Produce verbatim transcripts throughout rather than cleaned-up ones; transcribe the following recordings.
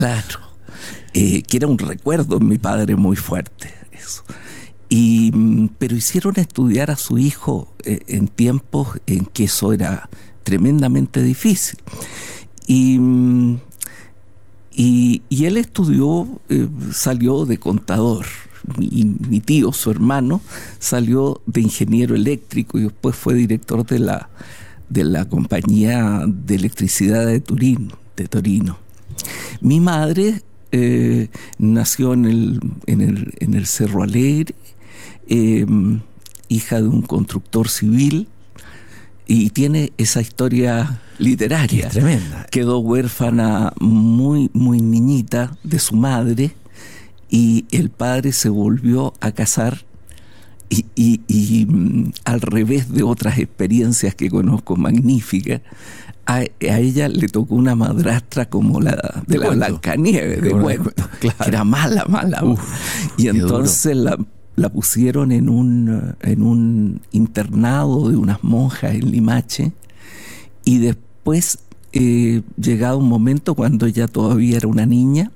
Claro. Eh, que era un recuerdo en mi padre muy fuerte, eso. Y, pero hicieron estudiar a su hijo eh, en tiempos en que eso era tremendamente difícil. Y, y, y él estudió, eh, salió de contador. Mi, mi tío, su hermano, salió de ingeniero eléctrico y después fue director de la, de la compañía de electricidad de Turín, de Torino. Mi madre eh, nació en el, en el, en el Cerro Alegre, eh, hija de un constructor civil, y tiene esa historia literaria. Es tremenda. Quedó huérfana muy, muy niñita de su madre, y el padre se volvió a casar, y, y, y al revés de otras experiencias que conozco magníficas, a, a ella le tocó una madrastra como la de, de la Blancanieves, de cuento, claro. Que era mala, mala. Uf, y entonces la, la pusieron en un, en un internado de unas monjas en Limache, y después, eh, llegado un momento cuando ella todavía era una niña,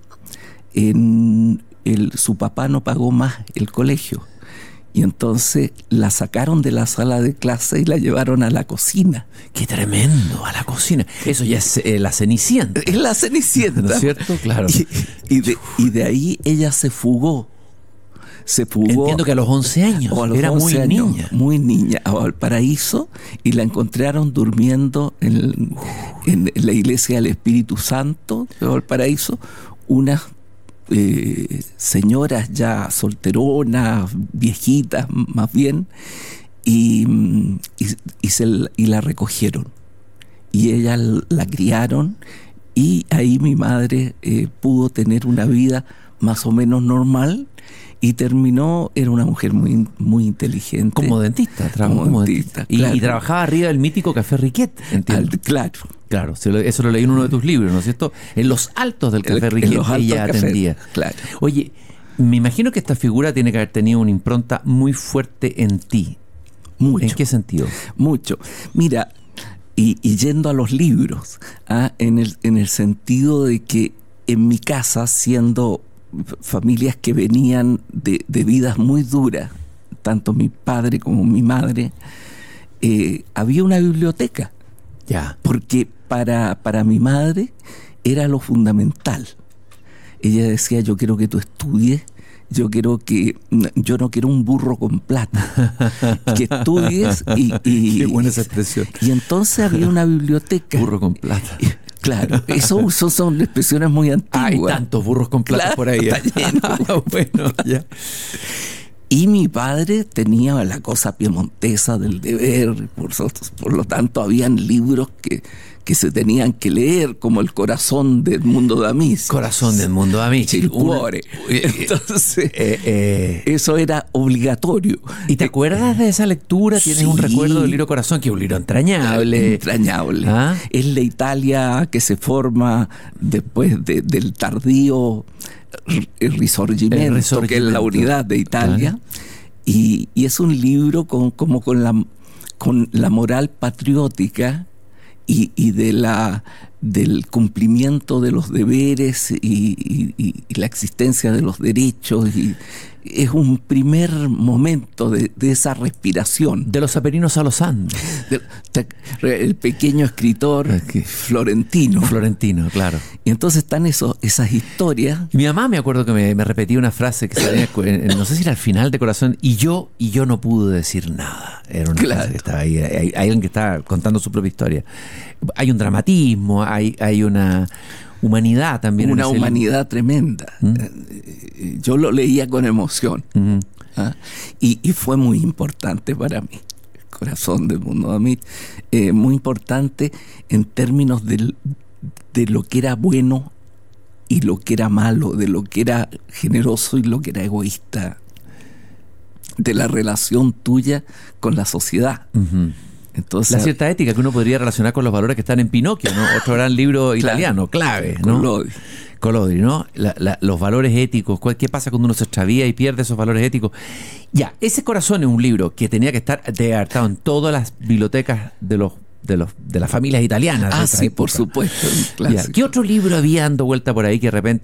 en el, su papá no pagó más el colegio. Y entonces la sacaron de la sala de clase y la llevaron a la cocina. ¡Qué tremendo! A la cocina. Eso ya es eh, la Cenicienta. Es la Cenicienta. ¿No es cierto? Claro. Y, y, de, y de ahí ella se fugó. Se fugó. Entiendo que a los once años. A los era once muy años, niña. Muy niña. A Valparaíso, y la encontraron durmiendo en, en la iglesia del Espíritu Santo de Valparaíso. Unas Eh, señoras ya solteronas, viejitas más bien, y, y, y, se, y la recogieron, y ella la criaron, y ahí mi madre eh, pudo tener una vida más o menos normal, y terminó, era una mujer muy, muy inteligente. Como dentista, trabajó como, como dentista. dentista. Y, claro. y trabajaba arriba del mítico Café Riquet, entiendo. Al, claro. Claro, eso lo leí en uno de tus libros, ¿no es cierto? En los altos del Café Riquet ella atendía. Claro. Oye, me imagino que esta figura tiene que haber tenido una impronta muy fuerte en ti. Mucho. ¿En qué sentido? Mucho. Mira, y, y yendo a los libros, ¿ah? en, el, en el sentido de que en mi casa, siendo familias que venían de, de vidas muy duras, tanto mi padre como mi madre, eh, había una biblioteca. Ya. Porque para, para mi madre era lo fundamental. Ella decía, yo quiero que tú estudies, yo quiero que, yo no quiero un burro con plata, que estudies y, y... Qué buena esa expresión. Y entonces había una biblioteca. Burro con plata. Y, claro, eso, eso son expresiones muy antiguas. Hay tantos burros con plata, claro, por ahí. Está lleno. Ah, bueno, ya. Y mi padre tenía la cosa piemontesa del deber, por, por lo tanto habían libros que, que se tenían que leer, como El corazón del Mundo de Amis. Corazón del Mundo de Amis. Il cuore. Entonces, eh, eh, eso era obligatorio. ¿Y te acuerdas de esa lectura? ¿Tienes sí, un recuerdo del libro Corazón? Que es un libro entrañable. Entrañable. ¿Ah? Es la Italia que se forma después de, del tardío el risorgimento, el risorgimento, que es la unidad de Italia, claro. y, y es un libro con, como con la, con la moral patriótica y, y de la, del cumplimiento de los deberes y, y, y la existencia de los derechos, y es un primer momento de, de esa respiración. De los Apeninos a los Andes. De, de, el pequeño escritor okay. Florentino. Florentino, claro. Y entonces están esos, esas historias. Mi mamá me acuerdo que me, me repetía una frase que salía, no sé si era al final de Corazón, y yo, y yo no pude decir nada. Era una claro. frase que estaba ahí. Hay, hay alguien que está contando su propia historia. Hay un dramatismo, hay, hay una humanidad también. Una humanidad libro. Tremenda. ¿Mm? Yo lo leía con emoción. Uh-huh. ¿Ah? Y, y fue muy importante para mí. Corazón del Mundo de Amis. Eh, muy importante en términos del, de lo que era bueno y lo que era malo, de lo que era generoso y lo que era egoísta, de la relación tuya con la sociedad. Uh-huh. Entonces, la cierta ética que uno podría relacionar con los valores que están en Pinocchio, ¿no? Otro gran libro claro, italiano, clave, ¿no? Collodi. Collodi, ¿no? La, la, los valores éticos, ¿qué pasa cuando uno se extravía y pierde esos valores éticos? Ya, ese Corazón es un libro que tenía que estar de hartado en todas las bibliotecas de los de los de las familias italianas. Ah, de esa sí, época. por supuesto. Ya. ¿Qué otro libro había dando vuelta por ahí que de repente